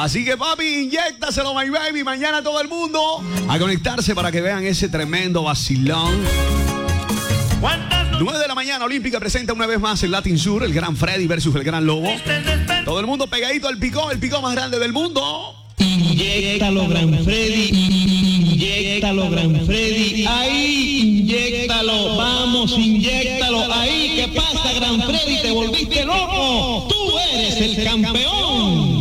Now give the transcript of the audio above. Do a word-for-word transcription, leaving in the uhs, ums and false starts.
Así que papi, inyéctaselo, my baby. Mañana todo el mundo a conectarse para que vean ese tremendo vacilón. nueve de la mañana, Olímpica presenta una vez más el Latin Sur, el Gran Freddy versus el Gran Lobo. Todo el mundo pegadito al picó, el picó más grande del mundo. Inyéctalo, Gran Freddy. Inyéctalo, Gran Freddy. Ahí, inyéctalo. Vamos, inyéctalo. Ahí, ¿qué pasa, Gran Freddy? ¿Te volviste loco? Tú eres el campeón.